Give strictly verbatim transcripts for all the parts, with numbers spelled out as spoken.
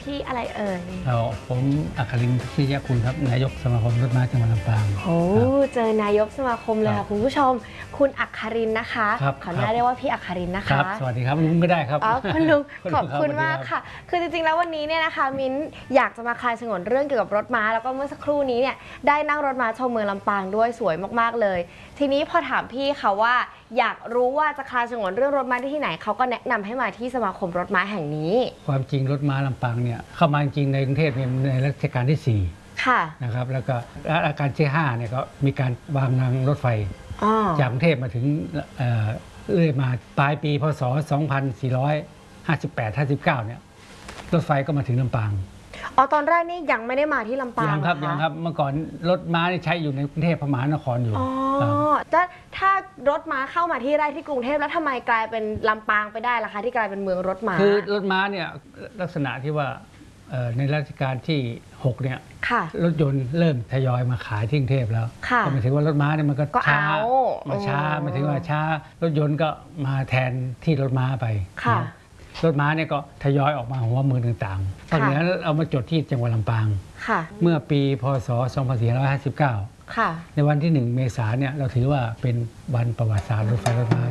ที่อะไรเอ่ยเราผมอัครินทร์พิยคุณครับนายกสมาคมรถม้าจังหวัดลำปางโอ้เจอนายกสมาคมเลยค่ะคุณผู้ชมคุณอัครินทร์นะคะขออนุญาตเรียกว่าพี่อัครินทร์นะคะสวัสดีครับลุงก็ได้ครับอ๋อคุณลุงขอบคุณมากค่ะคือจริงๆแล้ววันนี้เนี่ยนะคะมิ้นอยากจะมาคลายฉงนเรื่องเกี่ยวกับรถม้าแล้วก็เมื่อสักครู่นี้เนี่ยได้นั่งรถม้าชมเมืองลำปางด้วยสวยมากๆเลยทีนี้พอถามพี่เขาว่าอยากรู้ว่าจะคลายฉงนเรื่องรถม้าได้ที่ไหนเขาก็แนะนำให้มาที่สมาคมรถม้าแห่งนี้ความจริงรถม้าลำปางเนี่ยเข้ามาจริงในกรุงเทพในรัชกาลที่สี่นะครับแล้วก็รัชกาลที่ห้าเนี่ยก็มีการวางรางรถไฟจากกรุงเทพมาถึงเรื่อยมาปลายปีพศสองพันสี่ร้อยห้าสิบแปด ห้าสิบเก้าเนี่ยรถไฟก็มาถึงลำปางอ๋อตอนแรกนี่ยังไม่ได้มาที่ลำปางยังครับยังครับเมื่อก่อนรถม้าใช้อยู่ในกรุงเทพมหานครอยู่อ๋อแต่ถ้ารถม้าเข้ามาที่แรกที่กรุงเทพแล้วทำไมกลายเป็นลำปางไปได้ล่ะคะที่กลายเป็นเมืองรถม้าคือรถม้าเนี่ยลักษณะที่ว่าในรัชกาลที่หกเนี่ยรถยนต์เริ่มทยอยมาขายที่กรุงเทพแล้วก็หมายถึงว่ารถม้าเนี่ยมันก็ช้ามาช้าหมายถึงว่าช้ารถยนต์ก็มาแทนที่รถม้าไปรถม้าเนี่ยก็ทยอยออกมาหัวเมืองต่างๆตอนนี้เอามาจดที่จังหวัดลำปางเมื่อปีพศสองพันสี่ร้อยห้าสิบเก้าในวันที่หนึ่งเมษายนเนี่ยเราถือว่าเป็นวันประวัติศาสตร์รถไฟรถม้า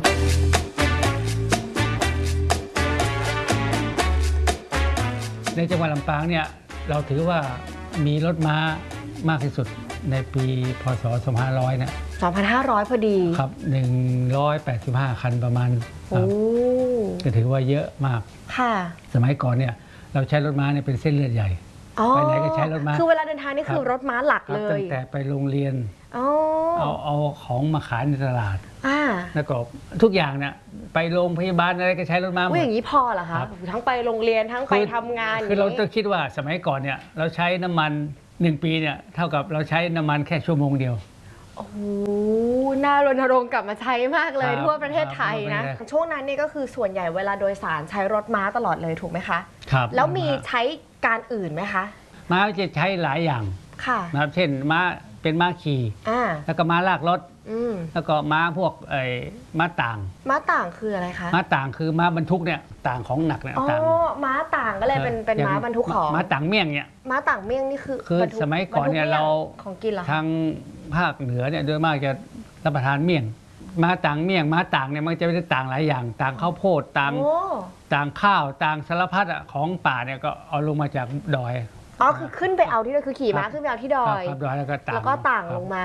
ในจังหวัดลำปางเนี่ยเราถือว่ามีรถม้ามากที่สุดในปีพศสองพันห้าร้อยเนี่ยสองพันห้าร้อยพอดีครับหนึ่งร้อยแปดสิบห้าคันประมาณจะถือว่าเยอะมากค่ะสมัยก่อนเนี่ยเราใช้รถม้าเนี่ยเป็นเส้นเลือดใหญ่ไปไหนก็ใช้รถม้าคือเวลาเดินทางนี่คือรถม้าหลักเลยตั้งแต่ไปโรงเรียนเอาเอาของมาขายในตลาดแล้วก็ทุกอย่างเนี่ยไปโรงพยาบาลอะไรก็ใช้รถม้าหมดอย่างนี้พอเหรอคะทั้งไปโรงเรียนทั้งไปทำงานคือเราต้องคิดว่าสมัยก่อนเนี่ยเราใช้น้ำมันหนึ่งปีเนี่ยเท่ากับเราใช้น้ำมันแค่ชั่วโมงเดียวโอ้โหน่ารณรงค์กลับมาใช้มากเลยทั่วประเทศไทยนะช่วงนั้นนี่ก็คือส่วนใหญ่เวลาโดยสารใช้รถม้าตลอดเลยถูกไหมคะครับแล้วมีใช้การอื่นไหมคะม้าจะใช้หลายอย่างค่ะนะครับเช่นม้าเป็นม้าขี่แล้วก็ม้าลากรถแล้วก็ม้าพวกไอ้ม้าต่างม้าต่างคืออะไรคะม้าต่างคือม้าบรรทุกเนี่ยต่างของหนักเนี่ยต่างม้าต่างก็เลยเป็นเป็นม้าบรรทุกของม้าต่างเมี่ยงเนี่ยม้าต่างเมี่ยงนี่คือคือสมัยก่อนเนี่ยเราของกินเหรอทางภาคเหนือเนี่ยโดยมากจะรับประทานเมี่ยงม้าต่างเมี่ยงม้าต่างเนี่ยมันจะเป็นต่างหลายอย่างต่างข้าวโพดต่างต่างข้าวต่างสารพัดอ่ะของป่าเนี่ยก็เอาลงมาจากดอยอ๋อคือขึ้นไปเอาที่ดอยคือขี่ม้าขึ้นไปเอาที่ดอยดอยแล้วก็ต่างแล้วก็ต่างลงมา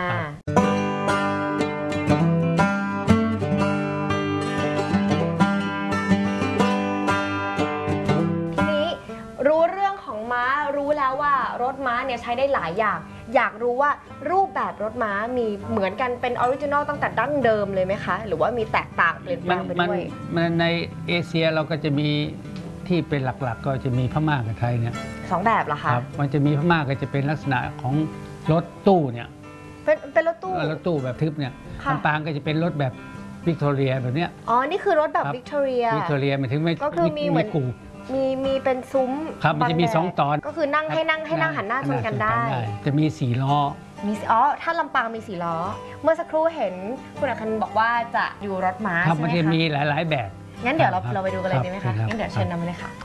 ทีนี้รู้เรื่องของม้ารู้แล้วว่ารถม้าเนี่ยใช้ได้หลายอย่างอยากรู้ว่ารูปแบบรถม้ามีเหมือนกันเป็นออริจินอลตั้งแต่ดั้งเดิมเลยไหมคะหรือว่ามีแตกต่างเปลี่ยนแปลงไปด้วยมันในเอเชียเราก็จะมีที่เป็นหลักๆก็จะมีพม่ากับไทยเนี่ยสองแบบเหรอคะครับมันจะมีพม่าก็จะเป็นลักษณะของรถตู้เนี่ยเป็นเป็นรถตู้รถตู้แบบทึบเนี่ยลำปางก็จะเป็นรถแบบวิกตอเรียแบบเนี้ยอ๋อนี่คือรถแบบวิกตอเรียวิกตอเรียหมายถึงไม่ก็คือมีเหมือนกูมีมีเป็นซุ้มครับมันจะมีสองตอนก็คือนั่งให้นั่งให้นั่งหันหน้าชนกันได้จะมีสี่ล้อมีอ๋อถ้าลำปางมีสี่ล้อเมื่อสักครู่เห็นคุณอัครบอกว่าจะอยู่รถม้าใช่ไหมคะมันจะมีหลายๆแบบงั้นเดี๋ยวเราเราไปดูกันเลยดีไหมคะงั้นเดี๋ยวเชิญนำมาเลยค่ะ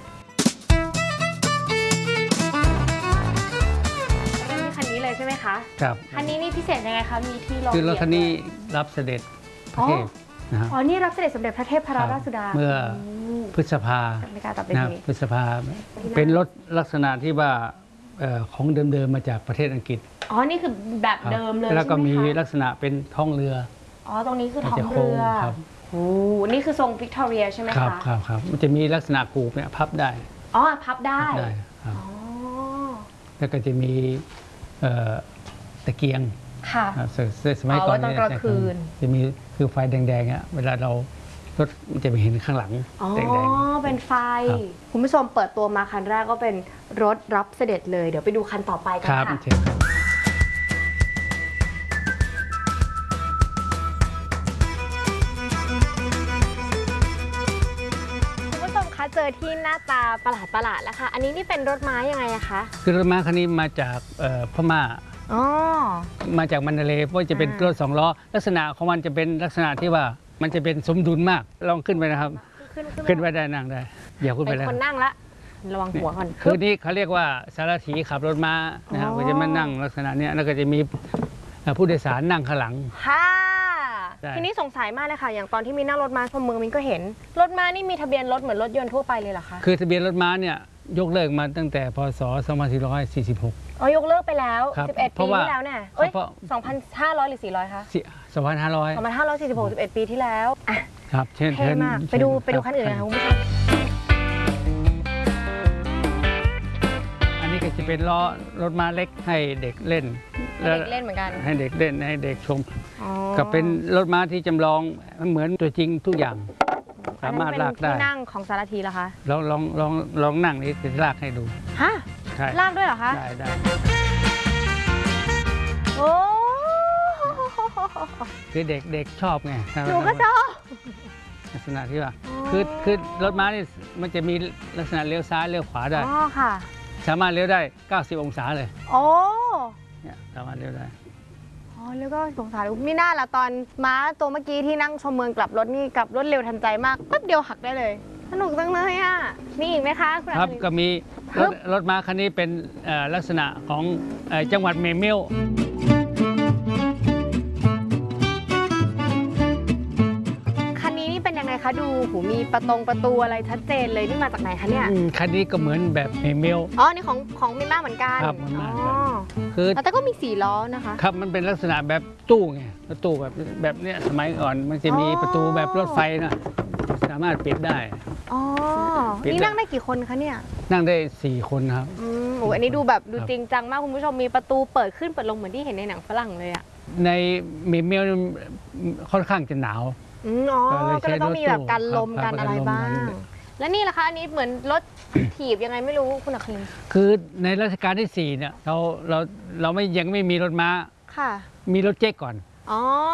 คันนี้เลยใช่ไหมคะครับคันนี้นี่พิเศษยังไงคะมีที่รองคือรถคันนี้รับเสด็จพระเทพอ๋อนี่รับเสด็จสมเด็จพระเทพรัตนราชสุดาเมื่อพฤษภานะพฤษภาเป็นรถลักษณะที่ว่าของเดิมๆมาจากประเทศอังกฤษอ๋อนี่คือแบบเดิมเลยแล้วก็มีลักษณะเป็นท้องเรืออ๋อตรงนี้คือท้องเรือโอ้นี่คือทรงวิกตอเรียใช่ไหมคะครับครับครับมันจะมีลักษณะกูบเนี่ยพับได้อ๋อพับได้ครับแล้วก็จะมีตะเกียงค่ะสมัยก่อนเนี่ยจะมีคือไฟแดงๆอ่ะเวลาเรารถมันจะไปเห็นข้างหลังแดงๆอ๋อเป็นไฟคุณผู้ชมเปิดตัวมาคันแรกก็เป็นรถรับเสด็จเลยเดี๋ยวไปดูคันต่อไปกันค่ะคุณผู้ชมคะเจอที่หน้าตาประหลาดประหลาดแล้วค่ะอันนี้นี่เป็นรถม้ายังไงอะคะคือรถม้าคันนี้มาจากพม่ามาจากมันเดเลย์เพราะจะเป็นรถสองล้อลักษณะของมันจะเป็นลักษณะที่ว่ามันจะเป็นสมดุลมากลองขึ้นไปนะครับขึ้นไปได้นั่งได้เดี๋ยวขึ้นไปแล้วคนนั่งละระวังหัวก่อนคือนี่เขาเรียกว่าสารถีขับรถม้านะครับก็จะมานั่งลักษณะเนี้ยแล้วก็จะมีผู้โดยสารนั่งข้างหลังค่ะทีนี้สงสัยมากเลยค่ะอย่างตอนที่มีนั่งรถม้าชมเมืองมินก็เห็นรถม้านี่มีทะเบียนรถเหมือนรถยนต์ทั่วไปเลยเหรอคะคือทะเบียนรถม้าเนี่ยยกเลิกมาตั้งแต่พศสองพันสี่ร้อยสี่สิบหกอ๋อยกเลิกไปแล้วสิบเอ็ดปีที่แล้วเนี่ยเอ้ยสองพันห้าร้อยหรือสี่ร้อยคะสองพันห้าร้อยสองพันห้าร้อยสี่สิบหก สิบเอ็ดปีที่แล้วครับเช่นเท่มากไปดูไปดูคันอื่นนะคะคุณผู้ชมอันนี้ก็จะเป็นล้อรถม้าเล็กให้เด็กเล่นเด็กเล่นเหมือนกันให้เด็กเล่นให้เด็กชมก็เป็นรถม้าที่จำลองเหมือนตัวจริงทุกอย่างสามารถลากได้ที่นั่งของสารทีเหรอคะลองลองลองลองนั่งนี่จะลากให้ดูฮะลากด้วยเหรอคะได้ได้โอ้คือเด็กเด็กชอบไงหนูก็ชอบลักษณะที่ว่าคือคือรถม้านี่มันจะมีลักษณะเลี้ยวซ้ายเลี้ยวขวาได้อ๋อค่ะสามารถเลี้ยวได้เก้าสิบองศาเลยโอ้เนี่ยสามารถเลี้ยวได้อ๋อแล้วก็สงสารไม่น่าละตอนม้าตัวเมื่อกี้ที่นั่งชมเมืองกลับรถนี่กลับรถเร็วทันใจมากแป๊บเดียวหักได้เลยสนุกจังเลยอ่ะมีอีกไหมคะคุณครับก็มีรถรถม้าคันนี้เป็นลักษณะของจังหวัดเมเมิลคันนี้นี่เป็นยังไงคะดูหูมีประตงประตูอะไรชัดเจนเลยนี่มาจากไหนคะเนี่ยคันนี้ก็เหมือนแบบเมเมิลอ๋อนี่ของของมินมาเหมือนกันครับมันมาคือแต่ก็มีสี่ล้อนะคะครับมันเป็นลักษณะแบบตู้ไงประตูแบบแบบเนี้ยสมัยก่อนมันจะมีประตูแบบรถไฟนะสามารถปิดได้อ๋อนี่นั่งได้กี่คนคะเนี่ยนั่งได้สี่คนครับอืมโอ้อันนี้ดูแบบดูจริงจังมากคุณผู้ชมมีประตูเปิดขึ้นเปิดลงเหมือนที่เห็นในหนังฝรั่งเลยอะในเมเมิลค่อนข้างจะหนาวอ๋อก็เลยต้องมีแบบกันลมกันอะไรบ้างแล้วนี่ล่ะคะอันนี้เหมือนรถถีบยังไงไม่รู้คุณอัครินทร์คือในรัชกาลที่สี่เนี่ยเราเราเราไม่ยังไม่มีรถม้าค่ะมีรถเจ๊กก่อนอ๋อ